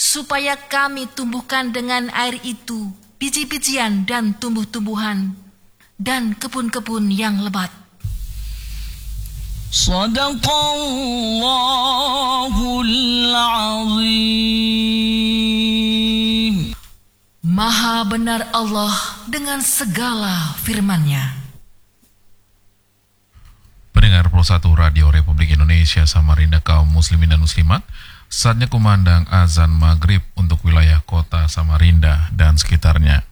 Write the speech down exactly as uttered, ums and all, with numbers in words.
supaya kami tumbuhkan dengan air itu biji-bijian dan tumbuh-tumbuhan dan kebun-kebun yang lebat. Shadaqallahul azim. Maha benar Allah dengan segala firman-Nya. Pendengar Pro satu Radio Republik Indonesia Samarinda kaum muslimin dan muslimat, saatnya kumandang azan maghrib untuk wilayah kota Samarinda dan sekitarnya.